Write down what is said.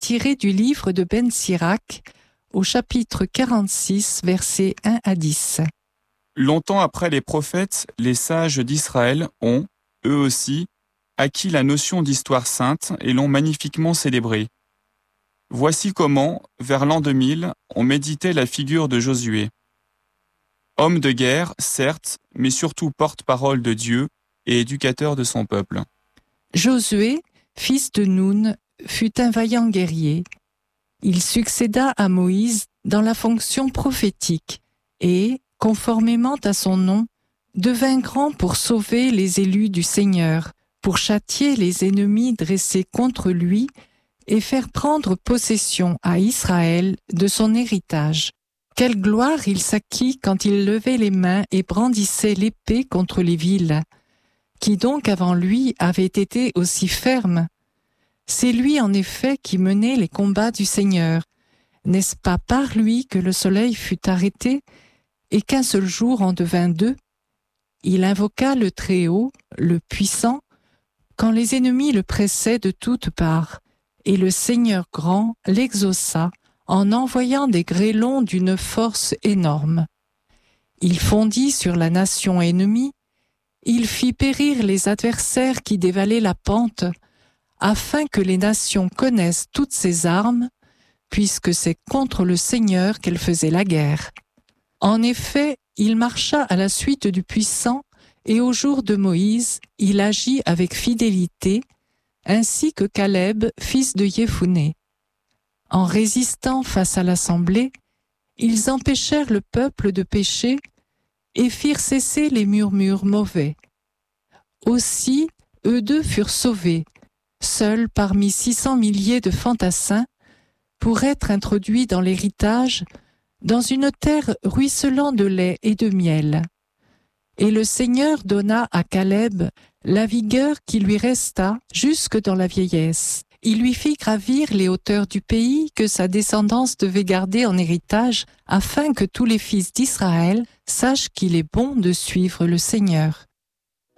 tiré du livre de Ben Sirach, au chapitre 46, versets 1 à 10. Longtemps après les prophètes, les sages d'Israël ont, eux aussi, acquis la notion d'histoire sainte et l'ont magnifiquement célébrée. Voici comment, vers l'an 2000, on méditait la figure de Josué. Homme de guerre, certes, mais surtout porte-parole de Dieu et éducateur de son peuple. Josué, fils de Nun, fut un vaillant guerrier. Il succéda à Moïse dans la fonction prophétique et, conformément à son nom, devint grand pour sauver les élus du Seigneur, pour châtier les ennemis dressés contre lui et faire prendre possession à Israël de son héritage. Quelle gloire il s'acquit quand il levait les mains et brandissait l'épée contre les villes. Qui donc avant lui avait été aussi ferme? C'est lui en effet qui menait les combats du Seigneur. N'est-ce pas par lui que le soleil fut arrêté et qu'un seul jour en devint deux? Il invoqua le Très-Haut, le Puissant, quand les ennemis le pressaient de toutes parts, et le Seigneur grand l'exauça en envoyant des grêlons d'une force énorme. Il fondit sur la nation ennemie, il fit périr les adversaires qui dévalaient la pente, afin que les nations connaissent toutes ses armes, puisque c'est contre le Seigneur qu'elle faisait la guerre. En effet, il marcha à la suite du Puissant, et au jour de Moïse, il agit avec fidélité, ainsi que Caleb, fils de Jephunné. En résistant face à l'assemblée, ils empêchèrent le peuple de pécher et firent cesser les murmures mauvais. Aussi, eux deux furent sauvés, seuls parmi 600 milliers de fantassins, pour être introduits dans l'héritage, dans une terre ruisselant de lait et de miel. Et le Seigneur donna à Caleb la vigueur qui lui resta jusque dans la vieillesse. Il lui fit gravir les hauteurs du pays que sa descendance devait garder en héritage, afin que tous les fils d'Israël sachent qu'il est bon de suivre le Seigneur.